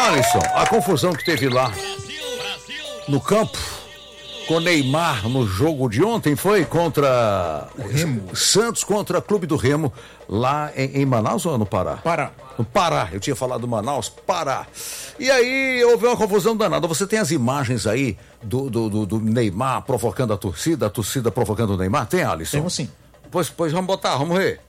Alisson, a confusão que teve lá no campo com Neymar no jogo de ontem foi contra o Remo. Santos contra Clube do Remo lá em Manaus ou no Pará? Pará. No Pará, eu tinha falado Manaus, Pará. E aí houve uma confusão danada. Você tem as imagens aí do Neymar provocando a torcida provocando o Neymar? Tem, Alisson? Temos sim. Pois vamos botar, vamos ver.